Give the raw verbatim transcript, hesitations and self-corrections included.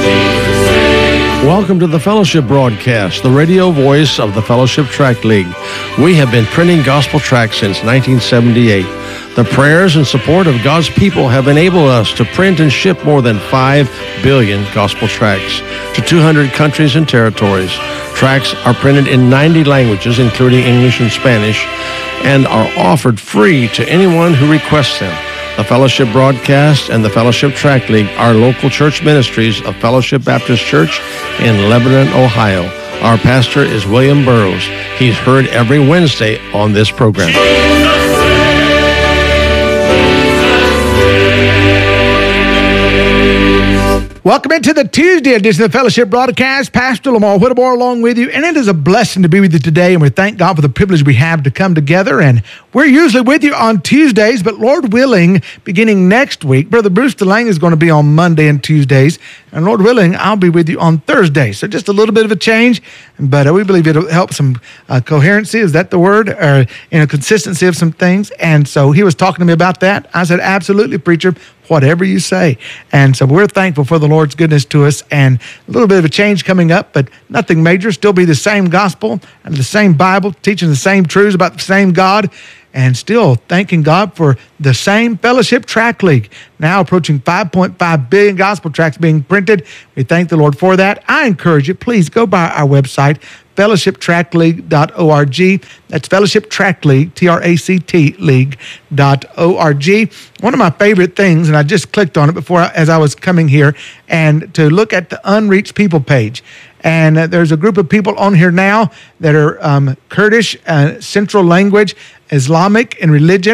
Welcome to the Fellowship Broadcast, the radio voice of the Fellowship Tract League. We have been printing gospel tracts since nineteen seventy-eight. The prayers and support of God's people have enabled us to print and ship more than five billion gospel tracts to two hundred countries and territories. Tracts are printed in ninety languages, including English and Spanish, and are offered free to anyone who requests them. The Fellowship Broadcast and the Fellowship Tract League are local church ministries of Fellowship Baptist Church in Lebanon, Ohio. Our pastor is William Burroughs. He's heard every Wednesday on this program. Welcome into the Tuesday edition of the Fellowship Broadcast. Pastor Lamar Whittemore along with you, and it is a blessing to be with you today, and we thank God for the privilege we have to come together, and we're usually with you on Tuesdays, but Lord willing, beginning next week, Brother Bruce DeLange is going to be on Monday and Tuesdays, and Lord willing, I'll be with you on Thursday. So just a little bit of a change, but uh, we believe it'll help some uh, coherency, is that the word, or you know, consistency of some things, and so he was talking to me about that. I said, absolutely, preacher, whatever you say. And so we're thankful for the Lord's goodness to us, and a little bit of a change coming up, but nothing major. Still be the same gospel and the same Bible, teaching the same truths about the same God, and still thanking God for the same Fellowship Tract League, now approaching five point five billion gospel tracts being printed. We thank the Lord for that. I encourage you, please go by our website, fellowship tract league dot org. That's Fellowship Tract League, T R A C T, league dot org. One of my favorite things, and I just clicked on it before I, as I was coming here, and to look at the Unreached People page. And uh, there's a group of people on here now that are um, Kurdish, uh, Central language, Islamic, and religion.